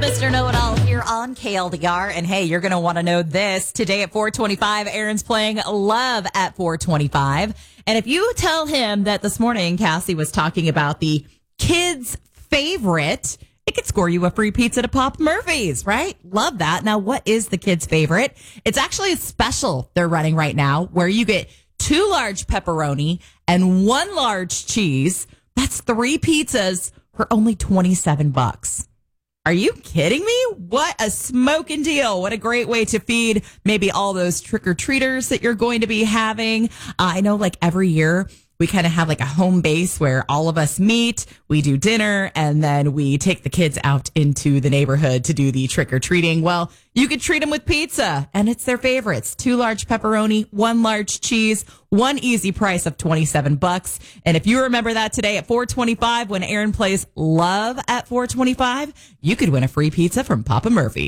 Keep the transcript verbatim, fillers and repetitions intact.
Mister Know-It-All here on K L D R. And hey, you're going to want to know this. Today at four twenty-five, Aaron's playing Love at four twenty-five. And if you tell him that this morning Cassie was talking about the kids' favorite, it could score you a free pizza to Papa Murphy's, right? Love that. Now, what is the kids' favorite? It's actually a special they're running right now where you get two large pepperoni and one large cheese. That's three pizzas for only twenty-seven bucks. Are you kidding me? What a smoking deal. What a great way to feed maybe all those trick-or-treaters that you're going to be having. Uh, I know like every year we kind of have like a home base where all of us meet, we do dinner, and then we take the kids out into the neighborhood to do the trick-or-treating. Well, you could treat them with pizza, and it's their favorites. Two large pepperoni, one large cheese, one easy price of twenty-seven bucks. And if you remember that today at four twenty-five when Aaron plays Love at four twenty-five, you could win a free pizza from Papa Murphy's.